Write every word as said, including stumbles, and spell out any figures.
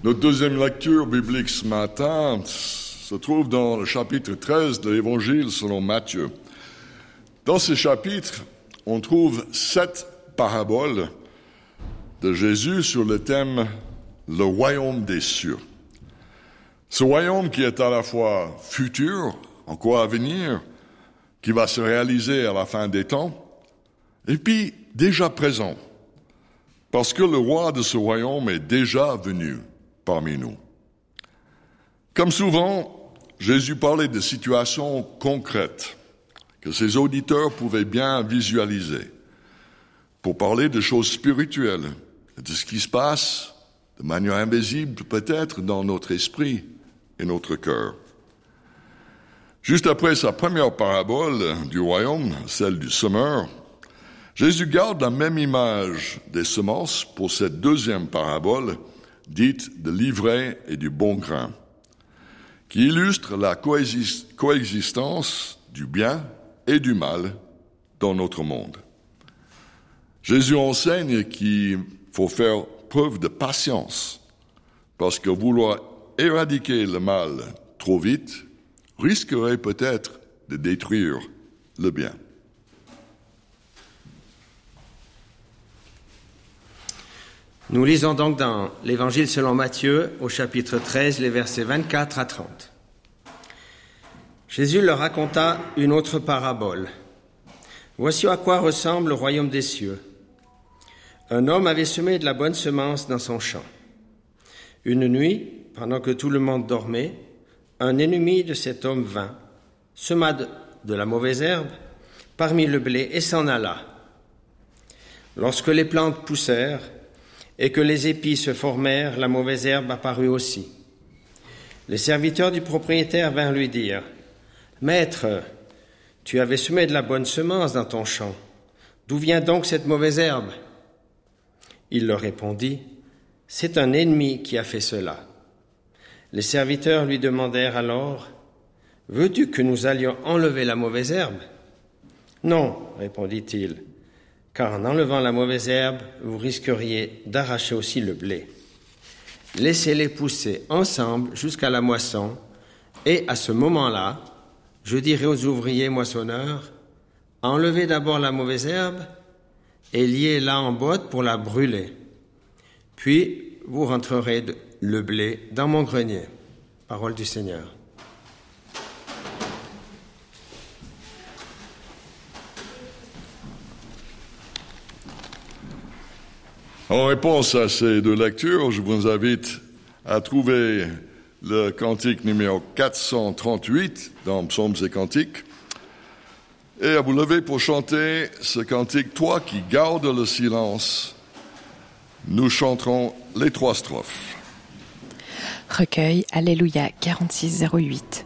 Notre deuxième lecture biblique ce matin se trouve dans le chapitre treize de l'Évangile selon Matthieu. Dans ce chapitre, on trouve sept paraboles de Jésus sur le thème « Le royaume des cieux ». Ce royaume qui est à la fois futur, encore à venir, qui va se réaliser à la fin des temps, et puis déjà présent, parce que le roi de ce royaume est déjà venu parmi nous. Comme souvent, Jésus parlait de situations concrètes que ses auditeurs pouvaient bien visualiser pour parler de choses spirituelles, de ce qui se passe de manière invisible peut-être dans notre esprit et notre cœur. Juste après sa première parabole du royaume, celle du semeur, Jésus garde la même image des semences pour cette deuxième parabole dite de l'ivraie et du bon grain, qui illustre la coexistence du bien et du mal dans notre monde. Jésus enseigne qu'il faut faire preuve de patience, parce que vouloir éradiquer le mal trop vite risquerait peut-être de détruire le bien. Nous lisons donc dans l'Évangile selon Matthieu, au chapitre treize, les versets vingt-quatre à trente. Jésus leur raconta une autre parabole. Voici à quoi ressemble le royaume des cieux. Un homme avait semé de la bonne semence dans son champ. Une nuit, pendant que tout le monde dormait, un ennemi de cet homme vint, sema de, de la mauvaise herbe parmi le blé et s'en alla. Lorsque les plantes poussèrent et que les épis se formèrent, la mauvaise herbe apparut aussi. Les serviteurs du propriétaire vinrent lui dire « Maître, tu avais semé de la bonne semence dans ton champ. D'où vient donc cette mauvaise herbe ?» Il leur répondit « C'est un ennemi qui a fait cela. » Les serviteurs lui demandèrent alors « Veux-tu que nous allions enlever la mauvaise herbe ?» « Non, répondit-il, car en enlevant la mauvaise herbe, vous risqueriez d'arracher aussi le blé. Laissez-les pousser ensemble jusqu'à la moisson, et à ce moment-là, je dirai aux ouvriers moissonneurs, enlevez d'abord la mauvaise herbe et liez-la en botte pour la brûler. Puis vous rentrerez le blé dans mon grenier. Parole du Seigneur. En réponse à ces deux lectures, je vous invite à trouver le cantique numéro quatre cent trente-huit dans Psaumes et Cantiques et à vous lever pour chanter ce cantique « Toi qui gardes le silence ». Nous chanterons les trois strophes. Recueil Alléluia quarante-six zéro huit.